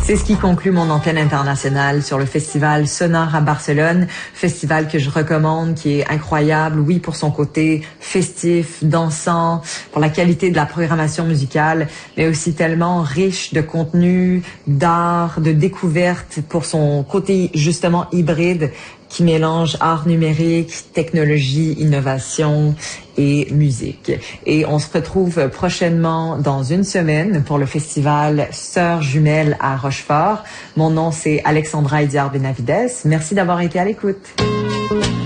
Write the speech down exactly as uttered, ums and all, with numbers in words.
C'est ce qui conclut mon antenne internationale sur le festival Sonore à Barcelone, festival que je recommande, qui est incroyable, oui, pour son côté festif, dansant, pour la qualité de la programmation musicale, mais aussi tellement riche de contenu, d'art, de découverte, pour son côté justement hybride, qui mélange art numérique, technologie, innovation et musique. Et on se retrouve prochainement dans une semaine pour le festival Sœurs Jumelles à Rochefort. Mon nom, c'est Alexandra Idiar Benavides. Merci d'avoir été à l'écoute.